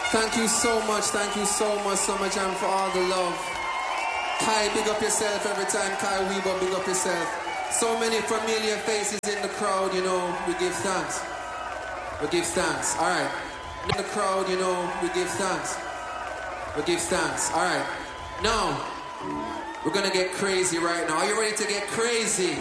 Thank you so much, Summer Jam, for all the love. Kai, big up yourself every time. Kai Weber, big up yourself. So many familiar faces in the crowd, you know, we give thanks. We give thanks, all right. In the crowd, you know, we give thanks. We give thanks, all right. Now, we're gonna get crazy right now. Are you ready to get crazy?